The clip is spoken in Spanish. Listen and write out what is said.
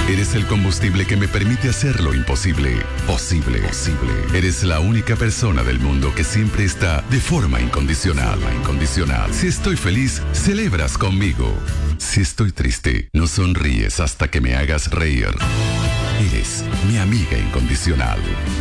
Eres el combustible que me permite hacer lo imposible posible. Eres la única persona del mundo que siempre está de forma incondicional. Si estoy feliz, celebras conmigo. Si estoy triste, no sonríes hasta que me hagas reír. Eres mi amiga incondicional.